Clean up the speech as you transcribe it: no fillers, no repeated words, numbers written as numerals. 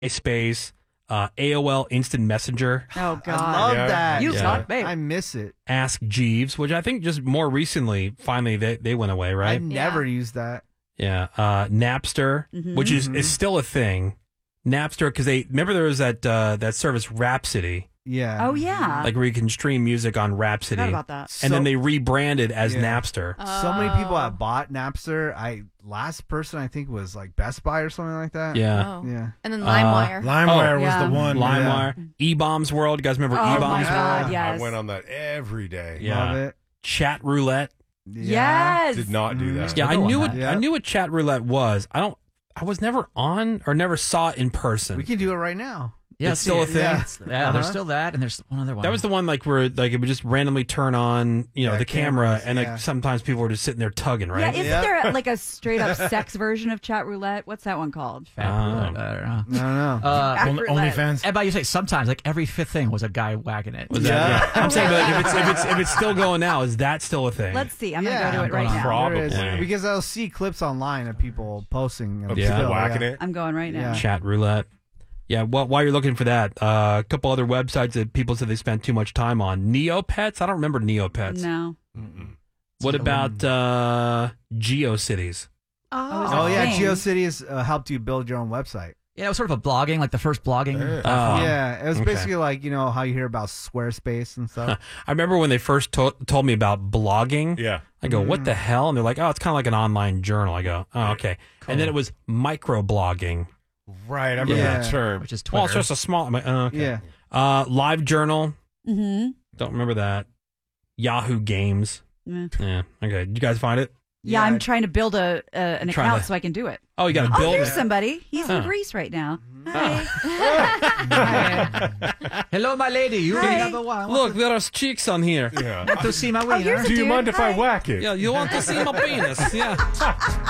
MySpace, AOL Instant Messenger, Oh God, I love that. You got me. I miss it. Ask Jeeves, which I think just more recently, finally they went away, right? I've never used that. Yeah. Napster, which is still a thing. Napster, because remember there was that service Rhapsody. Yeah. Oh yeah. Like where you can stream music on Rhapsody. Forgot about that. And then they rebranded as Napster. So many people have bought Napster. Last person I think was like Best Buy or something like that. Yeah. Oh. Yeah. And then LimeWire. LimeWire was the one. LimeWire. E-Bombs World. You guys remember Oh E-Bombs my World? God, yes. I went on that every day. Yeah. Love it. Chat roulette. Yes. Did not do that. Yeah, I Still knew on what that. Yeah. I knew what chat roulette was. I was never on or never saw it in person. We can do it right now. Yeah, It's still a thing. Yeah. There's still that, and there's one other one. That was the one like where like it would just randomly turn on, the camera, cameras, and like yeah. sometimes people were just sitting there tugging, Yeah, right? isn't there like a straight up sex version of chat roulette? What's that one called? Fat roulette, I don't know. I don't know. Fat roulette. OnlyFans. And by you say sometimes, like every fifth thing was a guy whacking it. Was that- I'm saying like, if it's still going now, is that still a thing? Let's see. I'm gonna Yeah, go to it right now. Probably. There is, because I'll see clips online of people posting. Of Yeah. people whacking it. I'm going right now. Yeah. Chat roulette. Yeah, while you're looking for that, a couple other websites that people said they spent too much time on. Neopets? I don't remember Neopets. No. What about GeoCities? Oh yeah, GeoCities helped you build your own website. Yeah, it was sort of a blogging, like the first blogging. platform. Yeah, it was okay. basically like how you hear about Squarespace and stuff. I remember when they first told me about blogging. Yeah. I go, what the hell? And they're like, oh, it's kind of like an online journal. I go, oh, okay. And then it was microblogging. Right. I remember Yeah. that term. Which is Well, Twitter. it's just a small. I'm like, oh, okay. Yeah. Live Journal. Mm-hmm. Don't remember that. Yahoo Games. Yeah. Yeah. Okay. Did you guys find it? Yeah, I'm trying to build an Trying account to- so I can do it. Oh, you got to Oh, build here's it. somebody. He's in Huh. Greece right now. Hello, my lady. You Hi. number one. Look, there are cheeks on here. Yeah. Want to see my Oh, here's wiener? a Do you dude. mind if I Hi. whack it? Yeah, you want to see my penis? Yeah.